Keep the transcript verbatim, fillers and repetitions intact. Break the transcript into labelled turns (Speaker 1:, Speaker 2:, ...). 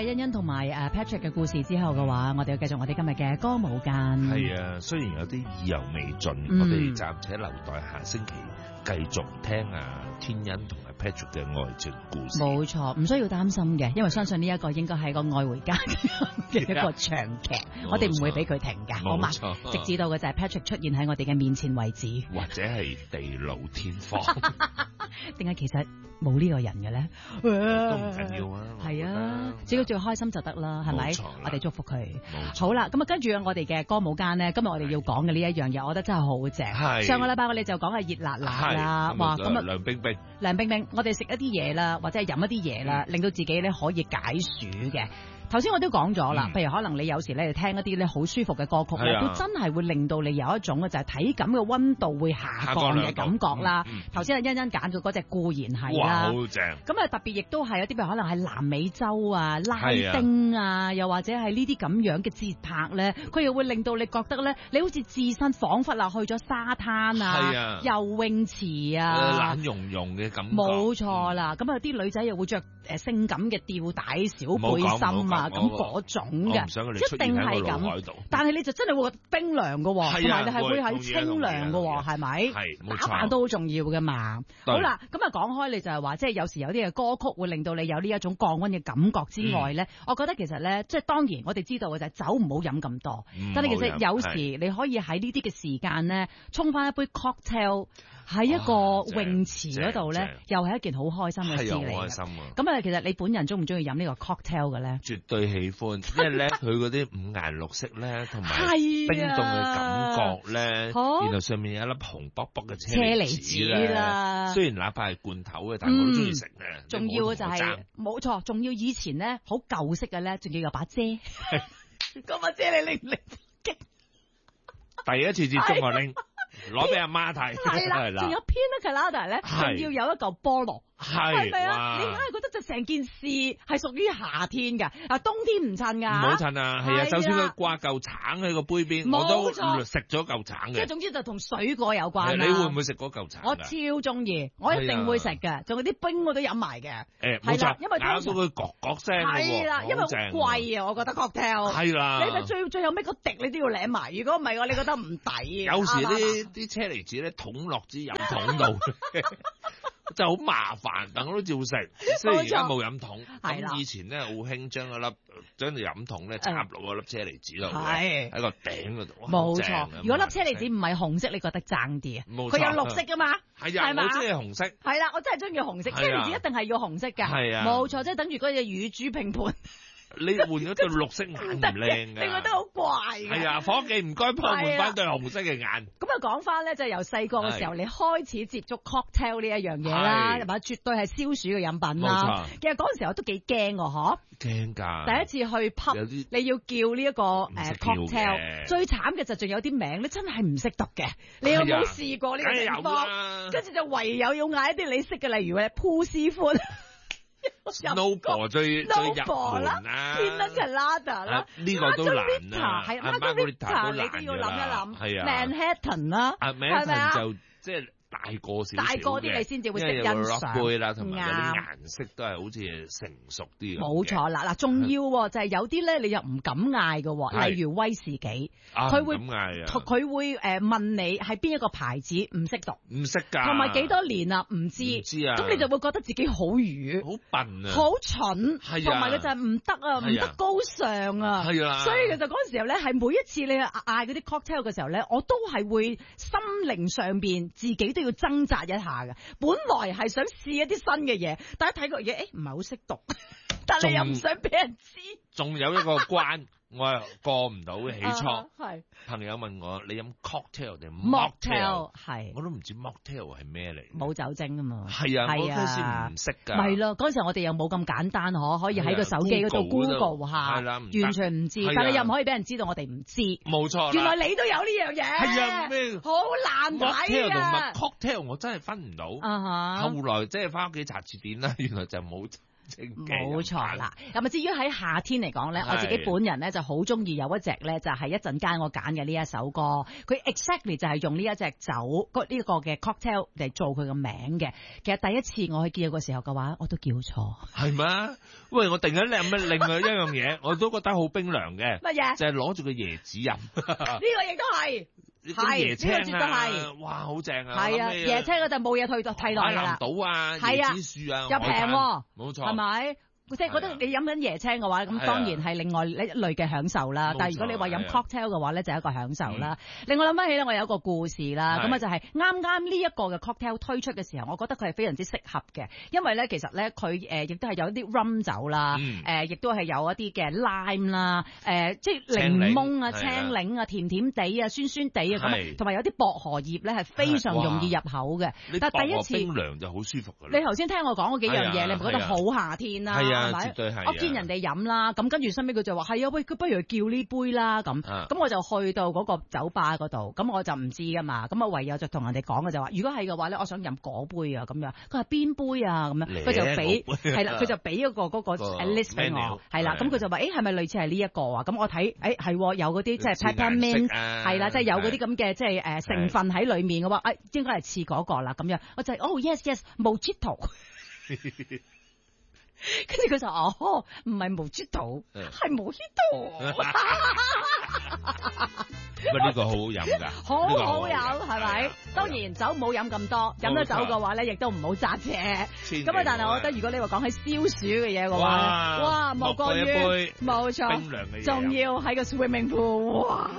Speaker 1: 晒欣欣同埋誒 Patrick 嘅故事之後嘅話，我哋要繼續我哋今日嘅歌舞間。
Speaker 2: 係啊，雖然有啲意猶未盡，
Speaker 1: 嗯、
Speaker 2: 我哋暫且留待下星期繼續聽啊天欣同埋 Patrick 嘅愛情故事。
Speaker 1: 冇錯，唔需要擔心嘅，因為相信呢一個應該係個愛回家嘅一個長劇，我哋唔會俾佢停㗎，好嘛？直至到嘅就係 Patrick 出現喺我哋嘅面前為止，
Speaker 2: 或者係地老天荒，
Speaker 1: 定係其實冇呢個人嘅咧？
Speaker 2: 都唔緊要啊，
Speaker 1: 係啊，只要最開心就得啦，係咪？我哋祝福佢。好啦，咁啊，跟住我哋嘅歌舞間咧，今日我哋要講嘅呢一樣嘢，我覺得真係好正。上個禮拜我哋就講係熱辣辣啦，哇！咁啊，
Speaker 2: 涼冰冰，
Speaker 1: 涼冰冰，我哋食一啲嘢啦，或者係飲一啲嘢啦，令到自己咧可以解暑嘅。頭先我都講咗啦，譬如可能你有時咧聽一啲咧好舒服嘅歌曲咧，都真係會令到你有一種嘅就係體感嘅溫度會下降嘅感覺啦。頭先阿欣欣揀咗嗰隻固然係啦，
Speaker 2: 哇，好正！
Speaker 1: 咁啊特別亦都係有啲譬如可能係南美洲啊、拉丁啊，又或者係呢啲咁樣嘅節拍咧，佢又會令到你覺得咧，你好似置身彷彿啊去咗沙灘啊、游泳池啊，
Speaker 2: 懶融融嘅感覺。
Speaker 1: 冇錯啦，咁啊啲女仔又會着誒性感嘅吊帶小背心啊。咁嗰種嘅，一定係咁。但係你就真係會覺得冰涼嘅，同埋你係會喺清涼嘅，係咪？係，打扮都好重要嘅嘛。好啦，咁啊講開，你就係話，即係有時有啲嘅歌曲會令到你有呢一種降溫嘅感覺之外咧，我覺得其實咧，即係當然我哋知道嘅就係酒唔好飲咁多，但係其實有時你可以喺呢啲嘅時間咧，沖翻一杯 cocktail 喺一個泳池嗰度咧，又係一件好開心嘅事嚟。
Speaker 2: 開心啊！
Speaker 1: 咁啊，其實你本人中唔中意飲呢個 cocktail 嘅咧？
Speaker 2: 絕對喜歡，因為咧佢嗰啲五顏六色咧，同埋冰凍嘅感覺咧，然後上面有一粒紅卜卜嘅車厘子啦。雖然哪怕係罐頭嘅，但係我都中意食嘅。
Speaker 1: 仲要嘅就係冇錯，仲要以前咧好舊式嘅咧，仲要有把遮。嗰把遮你拎唔拎？
Speaker 2: 第一次接觸我拎，攞俾阿媽睇。
Speaker 1: 係啦，仲有 Pina Colada 咧，仲要有一嚿菠蘿。係咪啊？你硬係覺得就成件事係屬於夏天㗎，啊冬天唔襯㗎。唔
Speaker 2: 好襯啊！係啊，就算佢掛嚿橙喺個杯邊，我都食咗嚿橙嘅。
Speaker 1: 即係總之就同水果有關。
Speaker 2: 你會唔會食嗰嚿橙？
Speaker 1: 我超中意，我一定會食嘅。仲有啲冰我都飲埋嘅。
Speaker 2: 誒，冇錯，
Speaker 1: 因為
Speaker 2: 咬到佢角角聲嘅喎。
Speaker 1: 係啦，因為好貴啊，我覺得 cocktail。係啦，你最最後尾個滴你都要舐埋，如果唔係嘅，你覺得唔抵。
Speaker 2: 有時啲啲車厘子咧捅落支飲筒度。就好麻煩，但我都照食。雖然而家冇飲筒，咁以前咧好興將嗰粒將條飲筒咧插落嗰粒車厘子度，喺個頂嗰度。
Speaker 1: 冇錯，如果粒車厘子唔係紅色，你覺得爭啲啊？佢有綠色噶嘛？
Speaker 2: 係啊，我中意紅色。
Speaker 1: 係啦，我真係中意紅色，車厘子一定係要紅色㗎。係啊，冇錯，即係等住嗰隻乳豬拼盤。
Speaker 2: 你換咗對綠色眼唔靚㗎，
Speaker 1: 你覺得好怪㗎。
Speaker 2: 係啊，伙計唔該幫我換翻對紅色嘅眼。
Speaker 1: 咁啊講翻咧，就係由細個嘅時候，你開始接觸 cocktail 呢一樣嘢啦，係咪？絕對係消暑嘅飲品啦。其實嗰陣時候都幾驚㗎，嗬。
Speaker 2: 驚㗎！
Speaker 1: 第一次去 pub，你要叫呢一個誒 cocktail，最慘嘅就仲有啲名，你真係唔識讀嘅。你有冇試過呢個地方？跟住就唯有要嗌一啲你識嘅，例如咧 Pussy Foot。
Speaker 2: Snowball 最最入門啦
Speaker 1: ，Pina Colada啦，
Speaker 2: 呢個都難啦，
Speaker 1: 係 Margarita 你都要諗一諗，係啊，Manhattan 啦，係咪啊？就
Speaker 2: 即係大個少少，
Speaker 1: 大個啲你先至會識欣賞。
Speaker 2: 杯啦，同埋嗰啲顏色都係好似成熟啲。
Speaker 1: 冇錯啦，嗱，仲要就係有啲咧，你又唔敢嗌嘅，例如威士忌，佢會佢會誒問你係邊一個牌子，唔識讀，
Speaker 2: 唔識㗎，
Speaker 1: 同埋幾多年啦，唔知，
Speaker 2: 知啊，
Speaker 1: 咁你就會覺得自己好愚，
Speaker 2: 好笨啊，
Speaker 1: 好蠢，同埋佢就係唔得啊，唔得高尚啊，
Speaker 2: 係啊，
Speaker 1: 所以其實嗰陣時候咧，係每一次你嗌嗰啲 cocktail 嘅時候咧，我都係會心靈上邊自己都要掙扎一下嘅。本來係想試一啲新嘅嘢，但係睇個嘢，誒唔係好識讀，但係又唔想俾人知，
Speaker 2: 仲有一個關。我係過唔到嘅起初，
Speaker 1: 係
Speaker 2: 朋友問我你飲 cocktail 定
Speaker 1: mocktail，係
Speaker 2: 我都唔知 mocktail 係咩嚟，
Speaker 1: 冇酒精啊嘛，
Speaker 2: 係啊，我嗰時唔識㗎，
Speaker 1: 係咯，嗰陣時我哋又冇咁簡單可可以喺個手機嗰度 Google 下，完全唔知，但係又唔可以俾人知道我哋唔知，
Speaker 2: 冇錯，
Speaker 1: 原來你都有呢樣嘢，
Speaker 2: 係啊，咩
Speaker 1: 好難睇啊
Speaker 2: ，cocktail 我真係分唔到，後來即係翻屋企查字典啦，原來就冇。 清嘅。
Speaker 1: 冇錯啦。咁啊，至於喺夏天嚟講咧，我自己本人咧就好中意有一隻咧，就係一陣間我揀嘅呢一首歌，佢 exactly 就係用呢一隻酒呢個嘅 cocktail 嚟做佢個名嘅。其實第一次我去叫嘅時候嘅話，我都叫錯。
Speaker 2: 係咩？喂，我突然間諗乜另外一樣嘢，我都覺得好冰涼嘅。
Speaker 1: 乜嘢？
Speaker 2: 就係攞住個椰子飲。呢
Speaker 1: 個亦都係。係，呢、這個絕對係，
Speaker 2: 哇，好正啊！
Speaker 1: 係啊，椰青嗰就冇嘢退替代㗎啦。
Speaker 2: 海南島啊，椰子樹啊，
Speaker 1: 又平喎，
Speaker 2: 冇錯，
Speaker 1: 係咪？即係覺得你飲緊椰青嘅話，咁當然係另外一類嘅享受啦。但係如果你話飲 cocktail 嘅話咧，就係一個享受啦。另外諗翻起咧，我有一個故事啦。咁啊就係啱啱呢一個嘅 cocktail 推出嘅時候，我覺得佢係非常之適合嘅，因為咧其實咧佢誒亦都係有一啲 rum 酒啦，誒亦都係有一啲嘅 lime 啦，誒即係檸檬啊、青檸啊、甜甜地啊、酸酸地啊咁，同埋有啲薄荷葉咧係非常容易入口嘅。但係第一次
Speaker 2: 冰涼就好舒服㗎啦。
Speaker 1: 你頭先聽我講嗰幾樣嘢，你唔覺得好夏天啦？係咪？
Speaker 2: 絕對係。
Speaker 1: 我見人哋飲啦，咁跟住身尾佢就話係啊，喂，佢不如叫呢杯啦咁。咁、啊、我就去到嗰個酒吧嗰度，咁我就唔知噶嘛，咁我唯有就同人哋講嘅就話，如果係嘅話咧，我想飲嗰杯啊咁樣。佢話邊杯啊咁樣，佢就俾係啦，佢就俾一個嗰個 list 俾我，係啦，咁佢就話誒係咪類似係呢一個啊？咁我睇誒係有嗰啲即係 peppermint 係啦，即係有嗰啲咁嘅即係誒成分喺裡面嘅話，誒應該係似嗰個啦咁樣。我就哦 yes yes Mojito。跟住佢就哦，唔係毛豬肚，係毛豬肚。
Speaker 2: 乜呢個好好飲㗎？
Speaker 1: 好好飲係咪？當然酒冇飲咁多，飲咗酒嘅話咧，亦都唔好揸車。咁啊，但係我覺得如果你話講起消暑嘅嘢嘅話，哇，莫過於冇錯，冰涼嘅嘢，仲要喺個 swimming pool，哇！